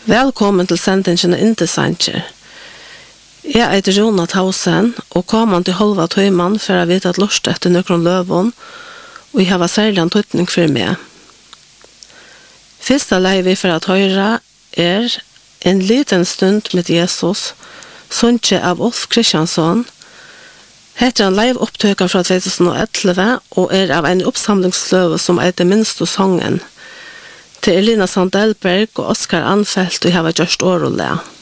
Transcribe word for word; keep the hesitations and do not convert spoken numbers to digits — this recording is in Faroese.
Velkommen til sendingen Inte Sanger. Jeg heter Rona Tausen, og kommer til halva tøyman for å vite at lort etter nøkron løvån, og jeg har særlig en tøytning for meg. Første leie vi for å høre er en liten stund med Jesus, sunnkje av Ulf Kristiansson. Heter en live-opptøker fra to tusen og elleve, og er av en oppsamlingsløve som heter Minst og Songen. Til Elina Sandelberg og Oskar Anfelt, og jeg har gjort året.